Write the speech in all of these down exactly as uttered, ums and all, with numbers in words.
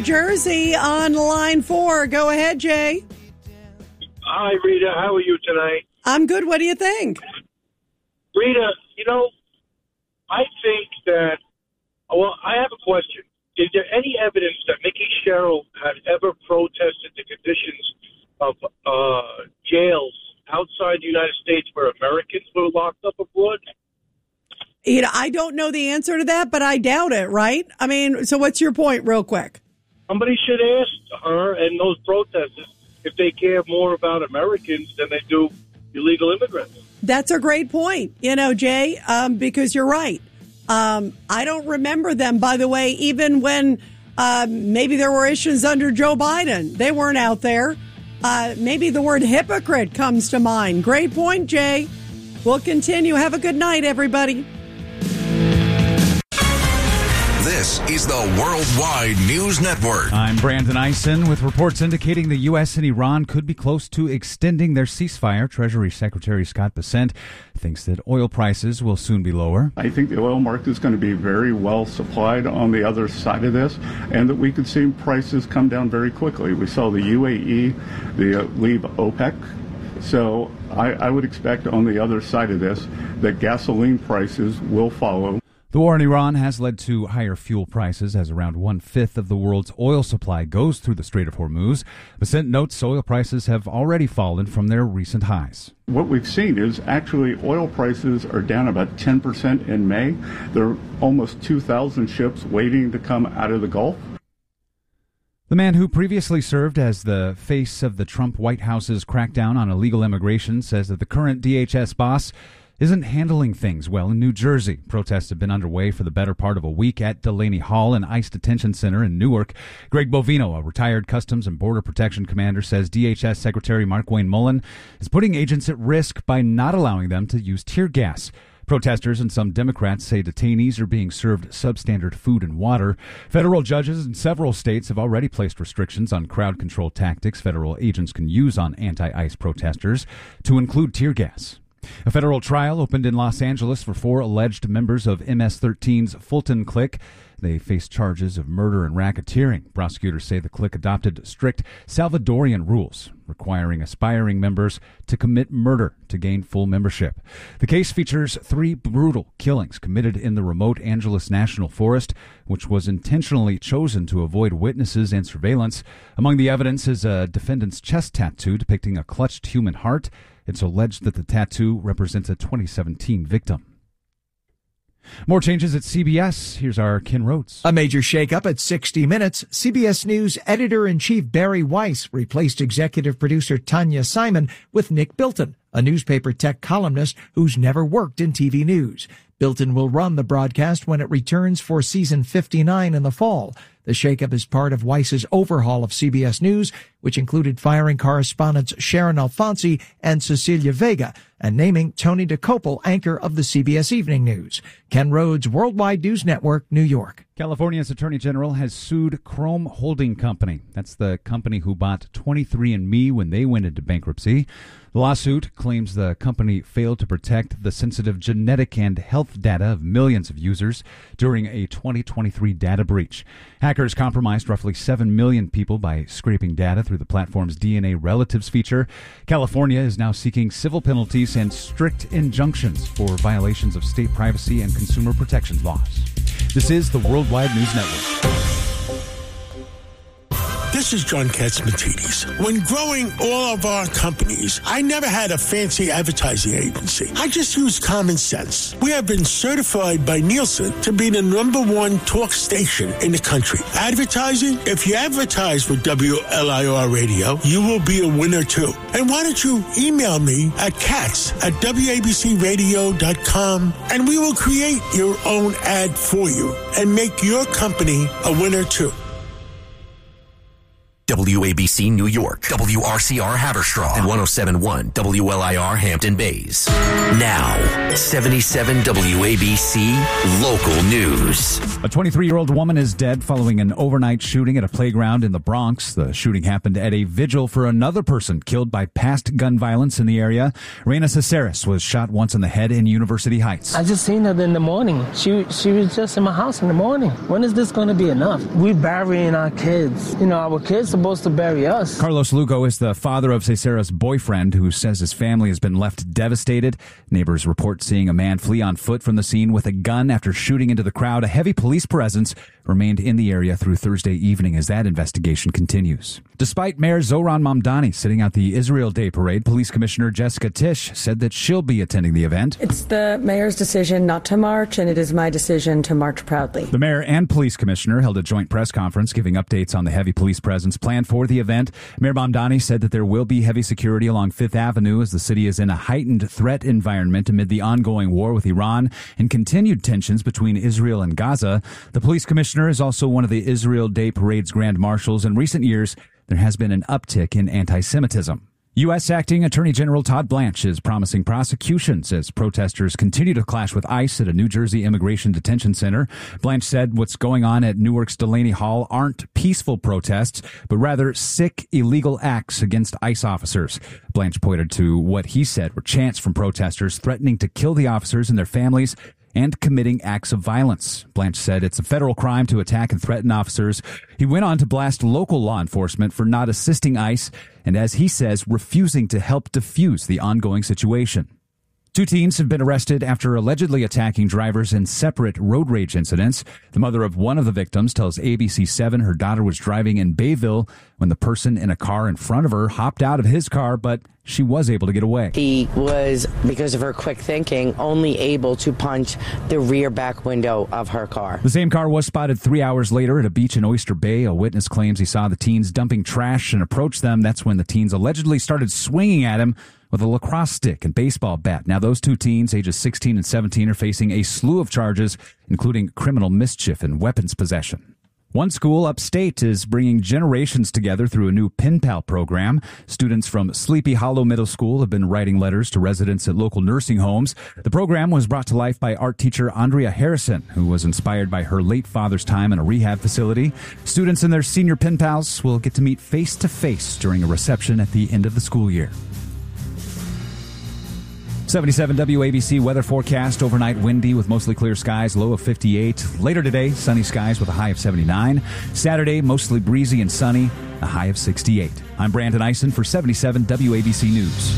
Jersey on line four. Go ahead, Jay. Hi, Rita. How are you tonight? I'm good. What do you think? Rita, you know, I think that, well, I have a question. Is there any evidence that Mickey Sherrill had ever protested the conditions of uh, jails outside the United States where Americans were locked up abroad? You know, I don't know the answer to that, but I doubt it, right? I mean, so what's your point real quick? Somebody should ask her and those protesters if they care more about Americans than they do illegal immigrants. That's a great point, you know, Jay, um, because you're right. Um, I don't remember them, by the way, even when uh, maybe there were issues under Joe Biden. They weren't out there. Uh, maybe the word hypocrite comes to mind. Great point, Jay. We'll continue. Have a good night, everybody. This is the Worldwide News Network. I'm Brandon Eisen with reports indicating the U S and Iran could be close to extending their ceasefire. Treasury Secretary Scott Bessent thinks that oil prices will soon be lower. I think the oil market is going to be very well supplied on the other side of this, and that we could see prices come down very quickly. We saw the U A E the, uh, leave OPEC. So I, I would expect on the other side of this that gasoline prices will follow. The war in Iran has led to higher fuel prices as around one-fifth of the world's oil supply goes through the Strait of Hormuz. Bessent notes oil prices have already fallen from their recent highs. What we've seen is actually oil prices are down about ten percent in May. There are almost two thousand ships waiting to come out of the Gulf. The man who previously served as the face of the Trump White House's crackdown on illegal immigration says that the current D H S boss isn't handling things well in New Jersey. Protests have been underway for the better part of a week at Delaney Hall, an ICE detention center in Newark. Greg Bovino, a retired Customs and Border Protection commander, says D H S Secretary Markwayne Mullin is putting agents at risk by not allowing them to use tear gas. Protesters and some Democrats say detainees are being served substandard food and water. Federal judges in several states have already placed restrictions on crowd control tactics federal agents can use on anti-ICE protesters, to include tear gas. A federal trial opened in Los Angeles for four alleged members of M S thirteen's Fulton Clique. They face charges of murder and racketeering. Prosecutors say the clique adopted strict Salvadorian rules, requiring aspiring members to commit murder to gain full membership. The case features three brutal killings committed in the remote Angeles National Forest, which was intentionally chosen to avoid witnesses and surveillance. Among the evidence is a defendant's chest tattoo depicting a clutched human heart. It's alleged that the tattoo represents a twenty seventeen victim. More changes at C B S. Here's our Ken Rhodes. A major shakeup at sixty minutes. C B S News editor-in-chief Barry Weiss replaced executive producer Tanya Simon with Nick Bilton, a newspaper tech columnist who's never worked in T V news. Bilton will run the broadcast when it returns for season fifty-nine in the fall. The shakeup is part of Weiss's overhaul of C B S News, which included firing correspondents Sharon Alfonsi and Cecilia Vega and naming Tony DeCopel anchor of the C B S Evening News. Ken Rhodes, Worldwide News Network, New York. California's Attorney General has sued Chrome Holding Company. That's the company who bought twenty-three and me when they went into bankruptcy. The lawsuit claims the company failed to protect the sensitive genetic and health data of millions of users during a twenty twenty-three data breach. Hackers compromised roughly seven million people by scraping data through the platform's D N A relatives feature. California is now seeking civil penalties and strict injunctions for violations of state privacy and consumer protections laws. This is the Worldwide News Network. This is John Katzmatidis. When growing all of our companies, I never had a fancy advertising agency. I just used common sense. We have been certified by Nielsen to be the number one talk station in the country. Advertising? If you advertise with W L I R Radio, you will be a winner too. And why don't you email me at katz at W A B C radio dot com and we will create your own ad for you and make your company a winner too. W A B C New York, W R C R Haverstraw, and one oh seven point one W L I R Hampton Bays. Now, seventy-seven W A B C Local News. A twenty-three-year-old woman is dead following an overnight shooting at a playground in the Bronx. The shooting happened at a vigil for another person killed by past gun violence in the area. Reina Caceres was shot once in the head in University Heights. I just seen her in the morning. She she was just in my house in the morning. When is this going to be enough? We burying our kids. You know, our kids supposed to bury us. Carlos Lugo is the father of Caceres' boyfriend, who says his family has been left devastated. Neighbors report seeing a man flee on foot from the scene with a gun after shooting into the crowd. A heavy police presence remained in the area through Thursday evening as that investigation continues. Despite Mayor Zohran Mamdani sitting out the Israel Day Parade, Police Commissioner Jessica Tisch said that she'll be attending the event. It's the mayor's decision not to march, and it is my decision to march proudly. The mayor and police commissioner held a joint press conference giving updates on the heavy police presence planned for the event. Mayor Mamdani said that there will be heavy security along Fifth Avenue as the city is in a heightened threat environment amid the ongoing war with Iran and continued tensions between Israel and Gaza. The police commissioner is also one of the Israel Day Parade's grand marshals. In recent years, there has been an uptick in anti-Semitism. U S. Acting Attorney General Todd Blanche is promising prosecutions as protesters continue to clash with ICE at a New Jersey immigration detention center. Blanche said what's going on at Newark's Delaney Hall aren't peaceful protests, but rather sick, illegal acts against ICE officers. Blanche pointed to what he said were chants from protesters threatening to kill the officers and their families and committing acts of violence. Blanche said it's a federal crime to attack and threaten officers. He went on to blast local law enforcement for not assisting ICE and, as he says, refusing to help defuse the ongoing situation. Two teens have been arrested after allegedly attacking drivers in separate road rage incidents. The mother of one of the victims tells A B C seven her daughter was driving in Bayville when the person in a car in front of her hopped out of his car, but she was able to get away. He was, because of her quick thinking, only able to punch the rear back window of her car. The same car was spotted three hours later at a beach in Oyster Bay. A witness claims he saw the teens dumping trash and approached them. That's when the teens allegedly started swinging at him with a lacrosse stick and baseball bat. Now, those two teens, ages sixteen and seventeen, are facing a slew of charges, including criminal mischief and weapons possession. One school upstate is bringing generations together through a new Pen Pal program. Students from Sleepy Hollow Middle School have been writing letters to residents at local nursing homes. The program was brought to life by art teacher Andrea Harrison, who was inspired by her late father's time in a rehab facility. Students and their senior Pen Pals will get to meet face-to-face during a reception at the end of the school year. seventy-seven W A B C weather forecast. Overnight windy with mostly clear skies, low of fifty-eight. Later today, sunny skies with a high of seventy-nine. Saturday, mostly breezy and sunny, a high of sixty-eight. I'm Brandon Eisen for seventy-seven W A B C News.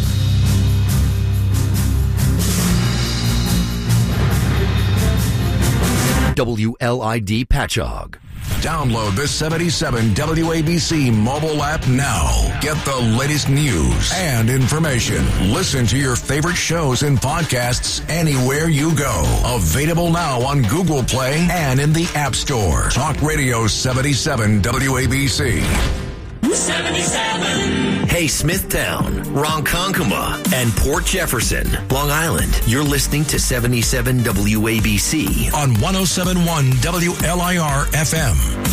W L I D Patchogue. Download the seventy-seven W A B C mobile app now. Get the latest news and information. Listen to your favorite shows and podcasts anywhere you go. Available now on Google Play and in the App Store. Talk Radio seventy-seven W A B C. seventy-seven. Hey, Smithtown, Ronkonkoma, and Port Jefferson, Long Island. You're listening to seventy-seven W A B C on one oh seven point one W L I R F M.